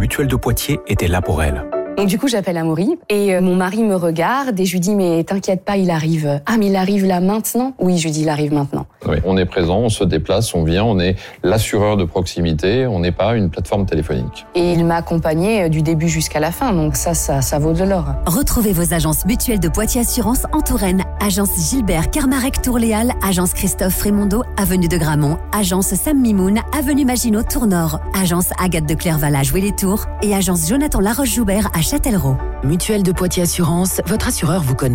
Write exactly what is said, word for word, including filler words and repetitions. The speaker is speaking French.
Mutuelle de Poitiers était là pour elle. Donc du coup, j'appelle Amaury et euh, mon mari me regarde et je lui dis « Mais t'inquiète pas, il arrive. » « Ah, mais il arrive là maintenant ?» Oui, je lui dis « Il arrive maintenant. » Oui, on est présent, on se déplace, on vient, on est l'assureur de proximité, on n'est pas une plateforme téléphonique. Et il m'a accompagné du début jusqu'à la fin, donc ça, ça, ça vaut de l'or. Retrouvez vos agences Mutuelles de Poitiers Assurance en Touraine. Agence Gilbert Carmarec Tourléal, Agence Christophe Frémondeau, avenue de Gramont, Agence Sam Mimoun, avenue Maginot Tour-Nord, Agence Agathe de Clerval à Joué-les-Tours et Agence Jonathan Laroche-Joubert à Châtellerault. Mutuelle de Poitiers Assurance, votre assureur vous connaît.